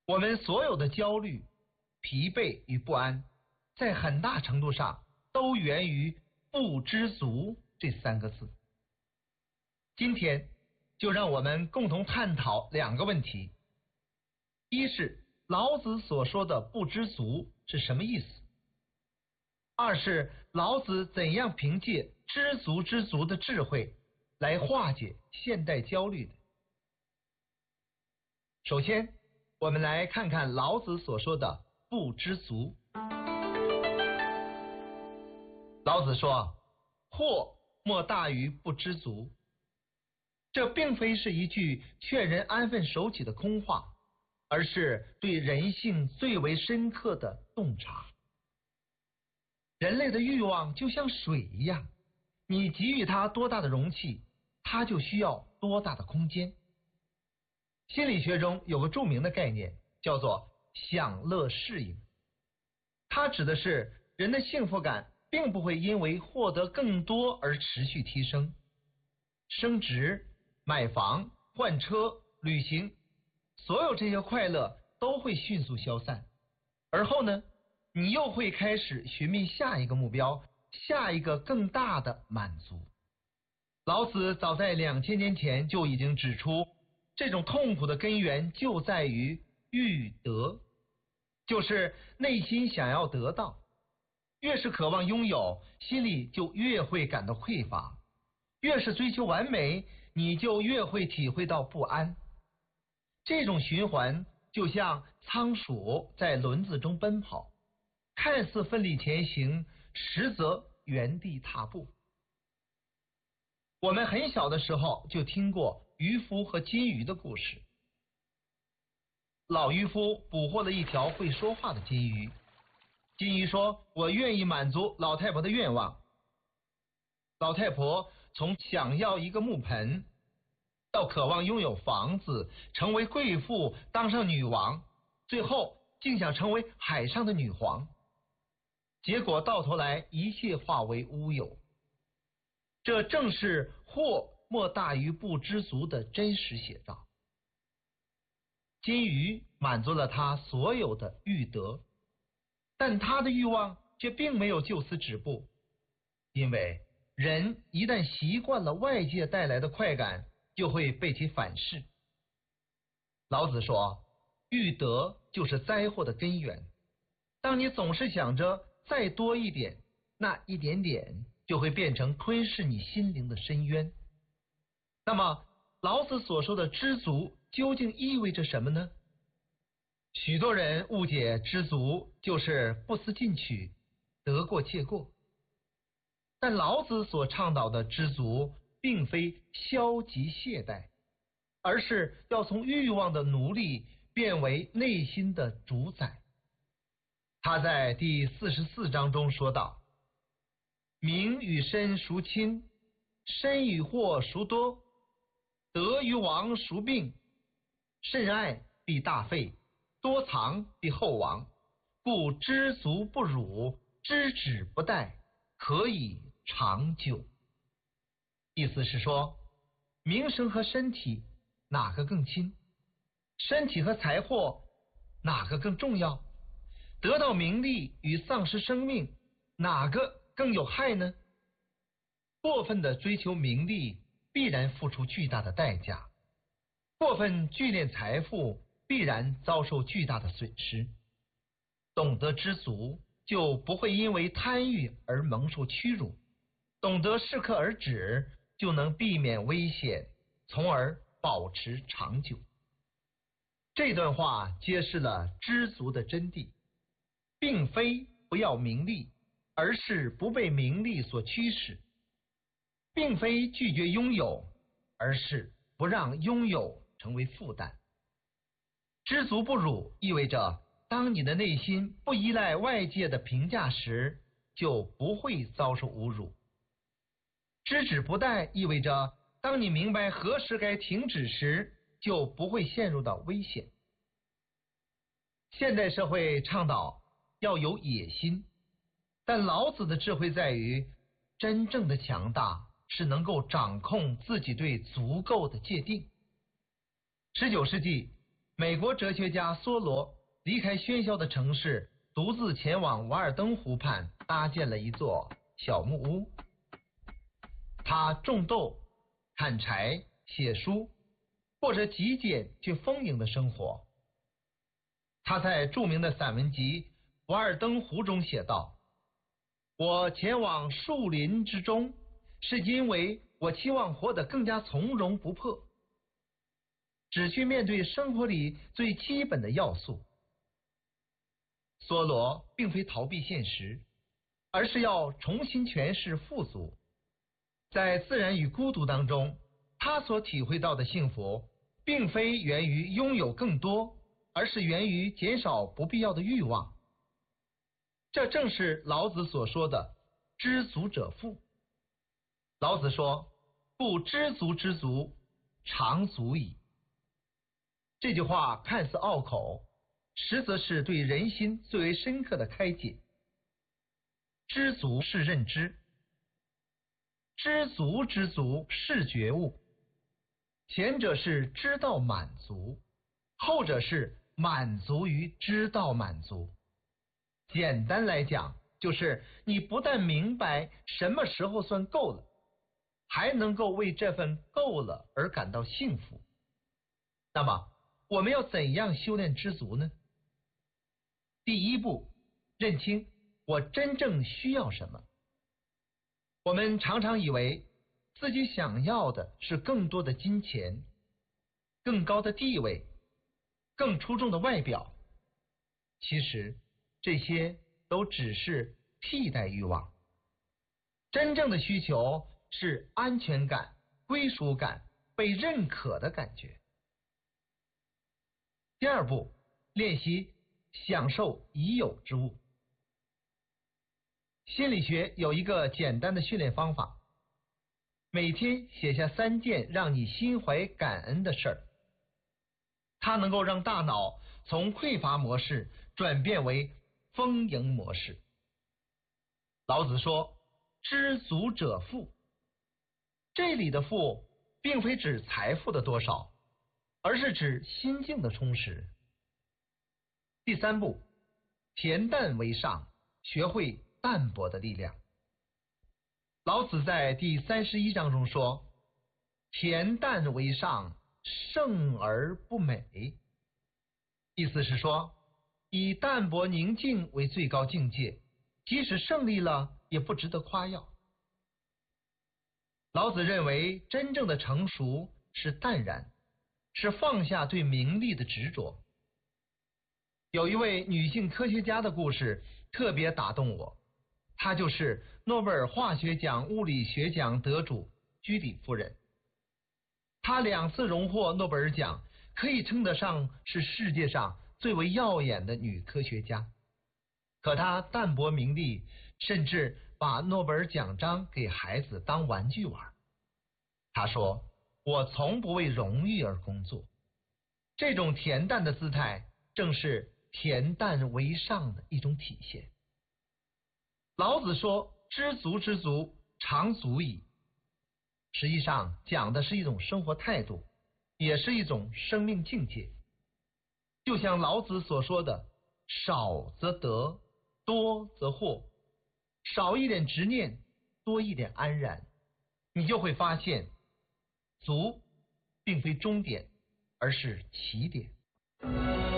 我们所有的焦虑、疲惫与不安，在很大程度上都源于不知足这3个字。今天就让我们共同探讨2个问题：一是老子所说的不知足是什么意思；二是老子怎样凭借知足之足的智慧来化解现代焦虑的。首先，我们来看看老子所说的不知足。老子说，祸莫大于不知足。这并非是一句劝人安分守己的空话，而是对人性最为深刻的洞察。人类的欲望就像水一样，你给予它多大的容器，它就需要多大的空间。心理学中有个著名的概念，叫做享乐适应。它指的是人的幸福感并不会因为获得更多而持续提升。升职、买房、换车、旅行，所有这些快乐都会迅速消散。而后呢，你又会开始寻觅下一个目标，下一个更大的满足。老子早在2000年前就已经指出，这种痛苦的根源就在于欲得，就是内心想要得到，越是渴望拥有，心里就越会感到匮乏，越是追求完美，你就越会体会到不安。这种循环就像仓鼠在轮子中奔跑，看似奋力前行，实则原地踏步。我们很小的时候就听过渔夫和金鱼的故事。老渔夫捕获了一条会说话的金鱼，金鱼说，我愿意满足老太婆的愿望。老太婆从想要一个木盆，到渴望拥有房子，成为贵妇，当上女王，最后竟想成为海上的女皇。结果到头来一切化为乌有。这正是祸莫大于不知足的真实写照。金鱼满足了他所有的欲得，但他的欲望却并没有就此止步，因为人一旦习惯了外界带来的快感，就会被其反噬。老子说，欲得就是灾祸的根源。当你总是想着再多一点，那一点点就会变成吞噬你心灵的深渊。那么老子所说的知足究竟意味着什么呢？许多人误解知足就是不思进取，得过且过。但老子所倡导的知足并非消极懈怠，而是要从欲望的奴隶变为内心的主宰。他在第44章中说道，名与身孰轻？身与祸孰多？得与亡孰病？甚爱必大费，多藏必厚亡。故知足不辱，知止不殆，可以长久。意思是说，名声和身体哪个更亲？身体和财货哪个更重要？得到名利与丧失生命，哪个更有害呢？过分的追求名利，必然付出巨大的代价；过分聚敛财富，必然遭受巨大的损失。懂得知足，就不会因为贪欲而蒙受屈辱；懂得适可而止，就能避免危险，从而保持长久。这段话揭示了知足的真谛，并非不要名利，而是不被名利所驱使；并非拒绝拥有，而是不让拥有成为负担。知足不辱意味着，当你的内心不依赖外界的评价时，就不会遭受侮辱。知止不殆意味着，当你明白何时该停止时，就不会陷入到危险。现代社会倡导要有野心，但老子的智慧在于，真正的强大是能够掌控自己对足够的界定。19世纪， 美国哲学家梭罗离开喧嚣的城市，独自前往瓦尔登湖畔，搭建了一座小木屋。他种豆、砍柴、写书，过着极简却丰盈的生活。他在著名的散文集《瓦尔登湖》中写道：我前往树林之中，是因为我期望活得更加从容不迫，只去面对生活里最基本的要素。梭罗并非逃避现实，而是要重新诠释富足。在自然与孤独当中，他所体会到的幸福，并非源于拥有更多，而是源于减少不必要的欲望。这正是老子所说的“知足者富”。老子说：“不知足之足，常足矣。”这句话看似拗口，实则是对人心最为深刻的开解。知足是认知，知足之足是觉悟。前者是知道满足，后者是满足于知道满足。简单来讲，就是你不但明白什么时候算够了，还能够为这份够了而感到幸福。那么，我们要怎样修炼知足呢？第一步，认清我真正需要什么。我们常常以为自己想要的是更多的金钱、更高的地位、更出众的外表，其实这些都只是替代欲望。真正的需求是安全感、归属感、被认可的感觉。第二步，练习享受已有之物。心理学有一个简单的训练方法，每天写下3件让你心怀感恩的事儿，它能够让大脑从匮乏模式转变为丰盈模式。老子说：“知足者富。”这里的富并非指财富的多少，而是指心境的充实。第三步，恬淡为上，学会淡泊的力量。老子在第31章中说：“恬淡为上，胜而不美。”意思是说，以淡泊宁静为最高境界，即使胜利了，也不值得夸耀。老子认为，真正的成熟是淡然，是放下对名利的执着。有一位女性科学家的故事特别打动我，她就是诺贝尔化学奖、物理学奖得主居里夫人。她2次荣获诺贝尔奖，可以称得上是世界上最为耀眼的女科学家。可她淡泊名利，甚至把诺贝尔奖章给孩子当玩具玩。她说：“我从不为荣誉而工作。”这种恬淡的姿态，正是恬淡为上的一种体现。老子说：“知足之足，常足矣。”实际上讲的是一种生活态度，也是一种生命境界。就像老子所说的：“少则得，多则惑。”少一点执念，多一点安然，你就会发现，足并非终点，而是起点。